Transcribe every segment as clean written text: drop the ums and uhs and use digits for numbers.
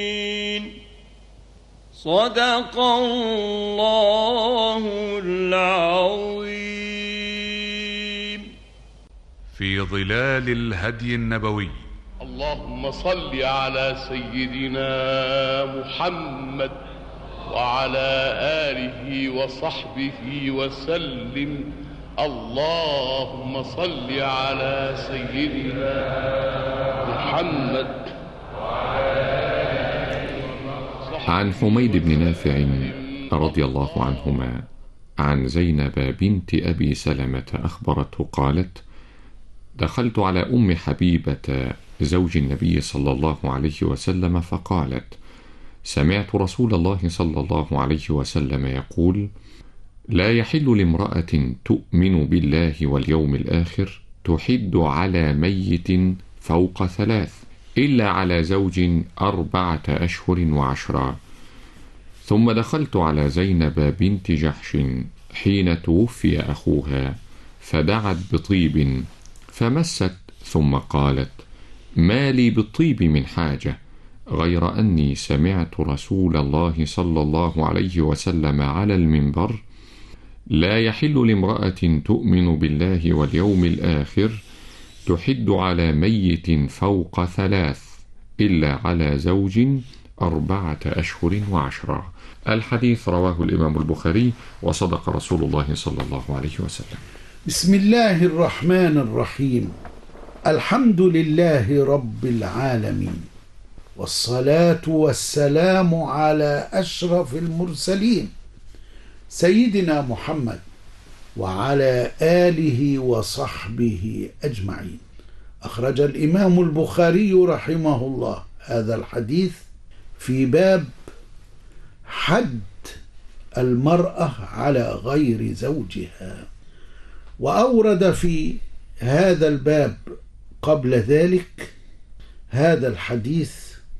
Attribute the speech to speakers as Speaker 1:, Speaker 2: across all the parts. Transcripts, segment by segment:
Speaker 1: صدق الله العظيم.
Speaker 2: في ظلال الهدي النبوي.
Speaker 3: اللهم صل على سيدنا محمد وعلى آله وصحبه وسلم. اللهم صل على سيدنا محمد.
Speaker 4: عن حميد بن نافع رضي الله عنهما عن زينب بنت أبي سلمة أخبرته قالت: دخلت على أم حبيبة زوج النبي صلى الله عليه وسلم فقالت: سمعت رسول الله صلى الله عليه وسلم يقول: لا يحل لامرأة تؤمن بالله واليوم الآخر تحد على ميت فوق 3 إلا على زوج 4 أشهر و10. ثم دخلت على زينب بنت جحش حين توفي أخوها فدعت بطيب فمست ثم قالت: ما لي بالطيب من حاجة غير أني سمعت رسول الله صلى الله عليه وسلم على المنبر: لا يحل لامرأة تؤمن بالله واليوم الآخر تحد على ميت فوق 3 إلا على زوج 4 أشهر و10. الحديث رواه الإمام البخاري، وصدق رسول الله صلى الله عليه وسلم.
Speaker 5: بسم الله الرحمن الرحيم. الحمد لله رب العالمين، والصلاة والسلام على أشرف المرسلين سيدنا محمد وعلى آله وصحبه أجمعين. أخرج الإمام البخاري رحمه الله هذا الحديث في باب حد المرأة على غير زوجها، وأورد في هذا الباب قبل ذلك هذا الحديث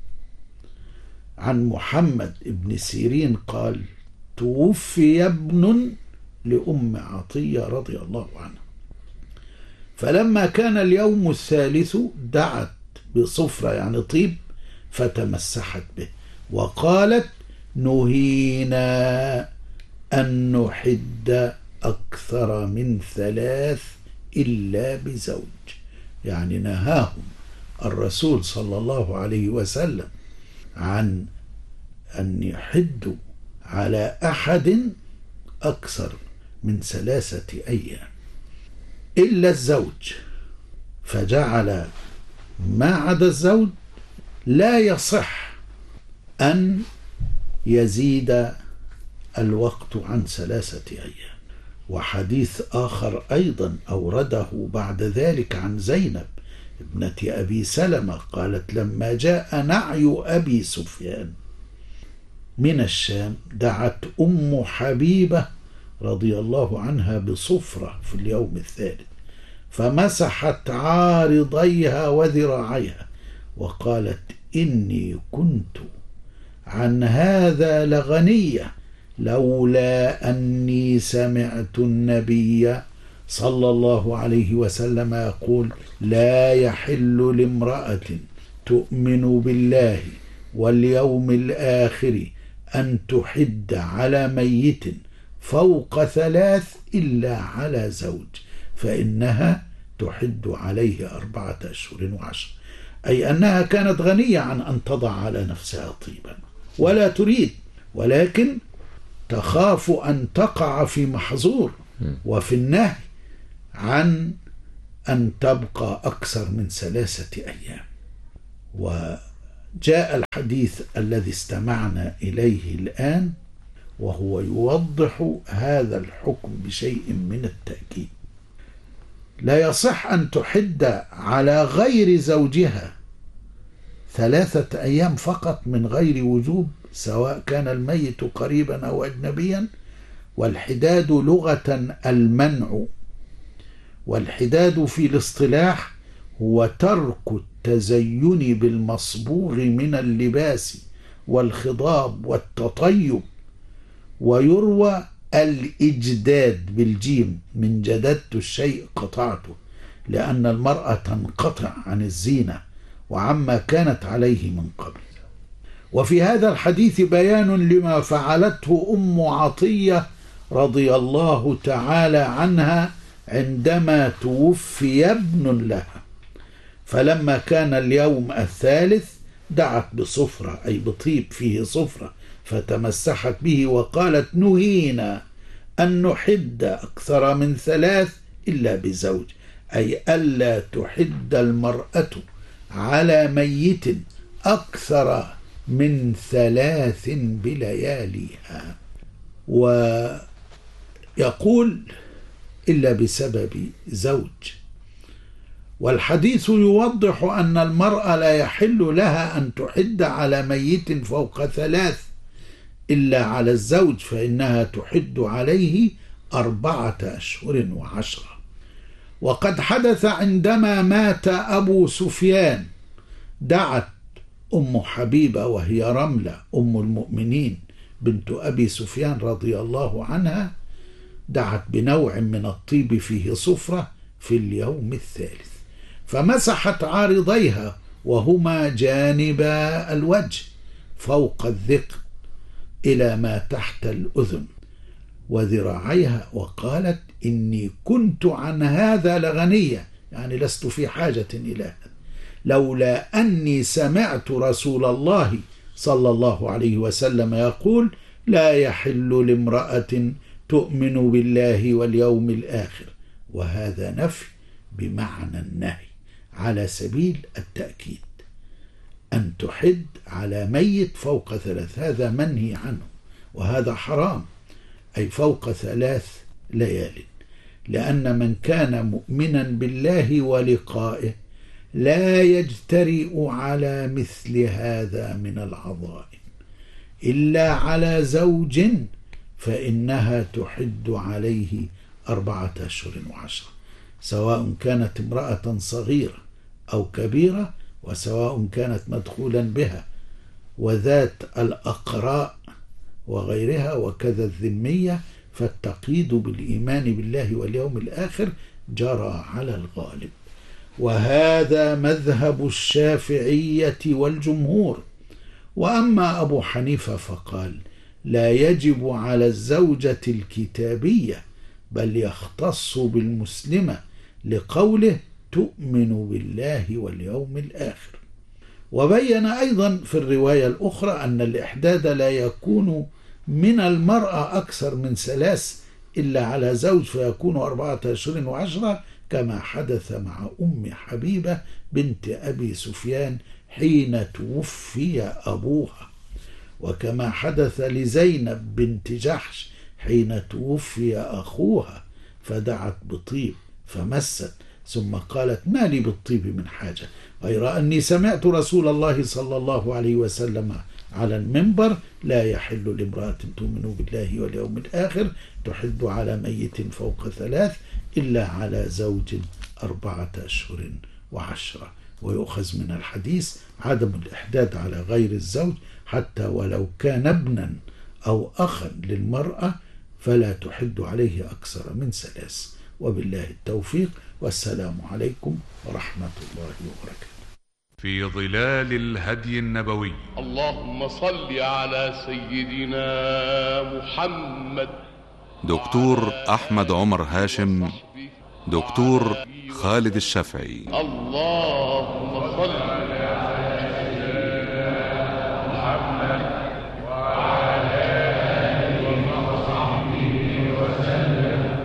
Speaker 5: عن محمد بن سيرين قال: توفي ابن لأم عطية رضي الله عنها، فلما كان اليوم الثالث دعت بصفرة يعني طيب فتمسحت به وقالت: نهينا أن نحد أكثر من 3 إلا بزوج، يعني نهاهم الرسول صلى الله عليه وسلم عن أن يحدوا على أحد أكثر من 3 أيام إلا الزوج، فجعل ما عدا الزوج لا يصح أن يزيد الوقت عن 3 أيام. وحديث آخر أيضا أورده بعد ذلك عن زينب ابنة أبي سلمة قالت: لما جاء نعي أبي سفيان من الشام دعت أم حبيبة رضي الله عنها بصفرة في اليوم الثالث فمسحت عارضيها وذراعيها وقالت: إني كنت عن هذا لغنية لولا أني سمعت النبي صلى الله عليه وسلم يقول: لا يحل لامرأة تؤمن بالله واليوم الآخر أن تحد على ميت فوق 3 إلا على زوج، فإنها تحد عليه 4 أشهر و10، أي أنها كانت غنية عن أن تضع على نفسها طيبا ولا تريد، ولكن تخاف أن تقع في محظور وفي النهي عن أن تبقى أكثر من 3 أيام. وجاء الحديث الذي استمعنا إليه الآن وهو يوضح هذا الحكم بشيء من التأكيد. لا يصح أن تحد على غير زوجها 3 أيام فقط من غير وجوب، سواء كان الميت قريبا أو أجنبيا. والحداد لغة المنع، والحداد في الاصطلاح هو ترك التزين بالمصبوغ من اللباس والخضاب والتطيب. ويروى الإجداد بالجيم من جددت الشيء قطعته، لأن المرأة تنقطع عن الزينة وعما كانت عليه من قبل. وفي هذا الحديث بيان لما فعلته أم عطية رضي الله تعالى عنها عندما توفي ابن لها، فلما كان اليوم الثالث دعت بصفرة أي بطيب فيه صفرة فتمسحت به وقالت: نهينا أن نحد أكثر من 3 إلا بزوج، أي ألا تحد المرأة على ميت أكثر من 3 بلياليها. ويقول: إلا بسبب زوج. والحديث يوضح أن المرأة لا يحل لها أن تحد على ميت فوق 3 إلا على الزوج، فإنها تحد عليه 4 أشهر و10. وقد حدث عندما مات أبو سفيان دعت أم حبيبة وهي رملة أم المؤمنين بنت أبي سفيان رضي الله عنها، دعت بنوع من الطيب فيه صفرة في اليوم الثالث، فمسحت عارضيها وهما جانبا الوجه فوق الذقن إلى ما تحت الأذن وذراعيها، وقالت: إني كنت عن هذا لغنية، يعني لست في حاجة إلى هذا، لولا أني سمعت رسول الله صلى الله عليه وسلم يقول: لا يحل لامرأة تؤمن بالله واليوم الآخر. وهذا نفي بمعنى النهي على سبيل التأكيد، أن تحد على ميت فوق 3 هذا منهي عنه، وهذا حرام، أي فوق 3 ليال، لأن من كان مؤمنا بالله ولقائه لا يجترئ على مثل هذا من العظائم إلا على زوج، فإنها تحد عليه 4 أشهر و10، سواء كانت امرأة صغيرة أو كبيرة، وسواء كانت مدخولا بها وذات الأقراء وغيرها، وكذا الذمية، فالتقييد بالإيمان بالله واليوم الآخر جرى على الغالب. وهذا مذهب الشافعية والجمهور. وأما أبو حنيفة فقال: لا يجب على الزوجة الكتابية، بل يختص بالمسلمة، لقوله: تؤمن بالله واليوم الآخر. وبين أيضا في الرواية الأخرى أن الإحداد لا يكون من المرأة أكثر من 3 إلا على زوج، فيكون 4 أشهر و10، كما حدث مع أم حبيبة بنت أبي سفيان حين توفي أبوها، وكما حدث لزينب بنت جحش حين توفي أخوها فدعت بطيب فمست ثم قالت: ما لي بالطيب من حاجة، غير أني سمعت رسول الله صلى الله عليه وسلم على المنبر: لا يحل لامرأة تؤمن بالله واليوم الآخر تحد على ميت فوق 3 إلا على زوج 4 أشهر و10. ويؤخذ من الحديث عدم الإحداد على غير الزوج، حتى ولو كان ابنا أو أخا للمرأة فلا تحد عليه أكثر من 3. وبالله التوفيق، والسلام عليكم ورحمة الله وبركاته.
Speaker 2: في ظلال الهدي النبوي.
Speaker 3: اللهم صل على سيدنا محمد.
Speaker 2: دكتور أحمد عمر هاشم، دكتور خالد الشافعي.
Speaker 3: اللهم صل على سيدنا محمد وعلى آله وصحبه وسلم.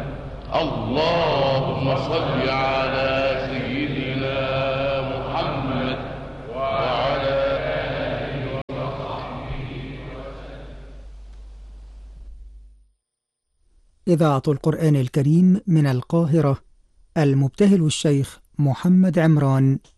Speaker 3: اللهم صل على سيدنا محمد وعلى آله وصحبه وسلم.
Speaker 6: إذاعة القرآن الكريم من القاهرة، المبتهل الشيخ محمد عمران.